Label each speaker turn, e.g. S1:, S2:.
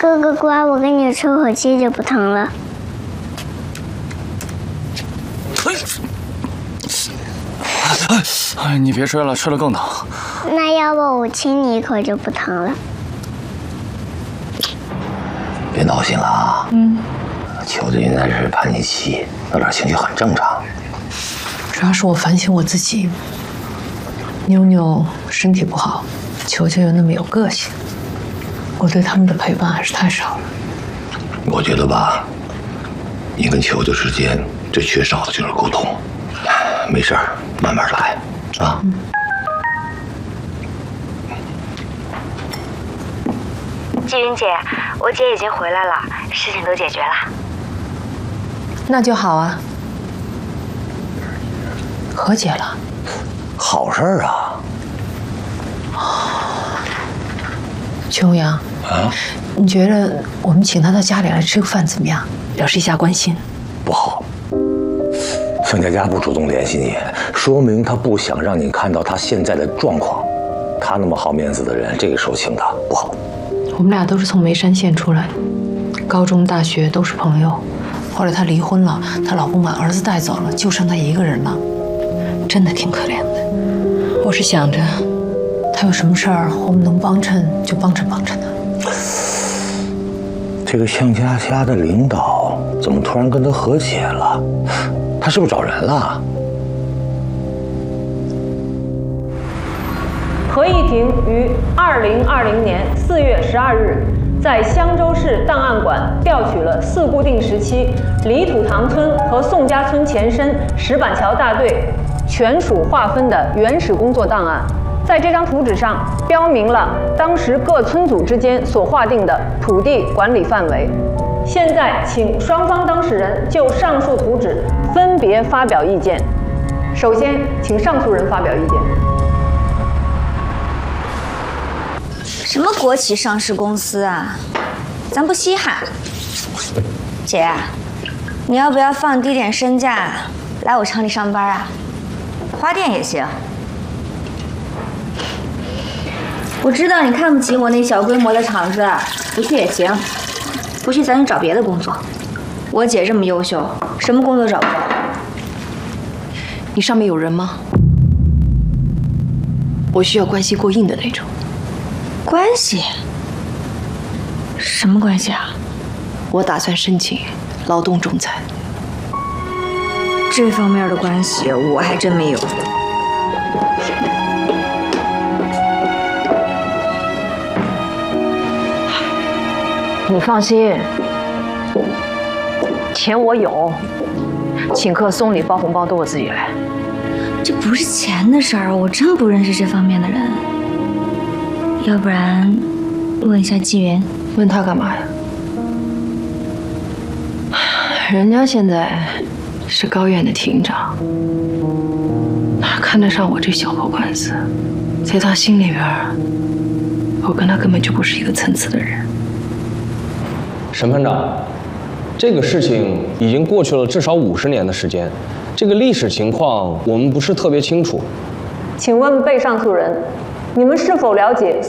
S1: 哥哥乖，我给你吹口气就不疼了。
S2: 哎，你别吹了，吹了更疼。
S1: 那要不我亲你一口就不疼了？
S3: 别闹心了啊！球球现在是叛逆期，有点情绪很正常。
S4: 主要是我反省我自己，妞妞身体不好，球球又那么有个性，我对他们的陪伴还是太少了。
S3: 我觉得吧，你跟球球之间最缺少的就是沟通。没事儿，慢慢来啊。
S5: 季云姐，我姐已经回来了，事情都解决了。
S4: 那就好啊，和解了，
S3: 好事儿啊。
S4: 秋阳
S3: 啊，
S4: 你觉得我们请他到家里来吃个饭怎么样？表示一下关心。
S3: 不好，盛佳佳不主动联系你，说明他不想让你看到他现在的状况。他那么好面子的人，这个时候请他不好。
S4: 我们俩都是从眉山县出来的，高中、大学都是朋友。后来他离婚了，他老公把儿子带走了，就剩他一个人了，真的挺可怜的。我是想着，他有什么事儿，我们能帮衬就帮衬帮衬他。
S3: 这个向佳佳的领导怎么突然跟他和解了？他是不是找人了？
S6: 合议庭于2020年4月12日在香洲市档案馆调取了4固定时期李土塘村和宋家村前身石板桥大队全属划分的原始工作档案。在这张图纸上标明了当时各村组之间所划定的土地管理范围。现在，请双方当事人就上述图纸分别发表意见。首先，请上诉人发表意见。
S5: 什么国企上市公司啊，咱不稀罕。姐，你要不要放低点身价来我厂里上班啊？花店也行。我知道你看不起我那小规模的厂子，不去也行，不去咱就找别的工作。我姐这么优秀，什么工作找不着？
S4: 你上面有人吗？我需要关系过硬的那种。
S5: 关系？什么关系啊？
S4: 我打算申请劳动仲裁。
S5: 这方面的关系我还真没有。
S6: 你放心，钱我有，请客送礼包红包都我自己来。
S5: 这不是钱的事儿，我真不认识这方面的人。要不然，问一下纪云。
S4: 问他干嘛呀？人家现在是高院的庭长，哪看得上我这小破官司？在他心里边，我跟他根本就不是一个层次的人。
S7: 审判长，这个事情已经过去了至少50年的时间，这个历史情况我们不是特别清楚。
S6: 请问被上诉人，你们是否了解